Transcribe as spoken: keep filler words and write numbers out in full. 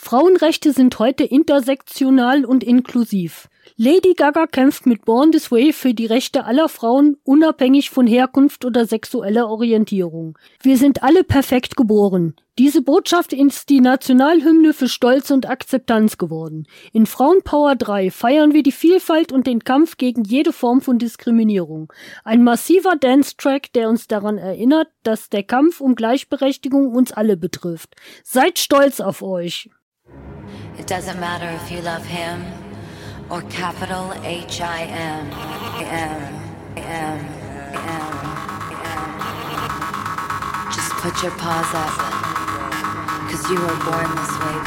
Frauenrechte sind heute intersektional und inklusiv. Lady Gaga kämpft mit Born This Way für die Rechte aller Frauen, unabhängig von Herkunft oder sexueller Orientierung. Wir sind alle perfekt geboren. Diese Botschaft ist die Nationalhymne für Stolz und Akzeptanz geworden. In Frauenpower drei feiern wir die Vielfalt und den Kampf gegen jede Form von Diskriminierung. Ein massiver Dance-Track, der uns daran erinnert, dass der Kampf um Gleichberechtigung uns alle betrifft. Seid stolz auf euch! It doesn't matter if you love him or capital H I M. M, M, M, M. Just put your paws up, cause you were born this way,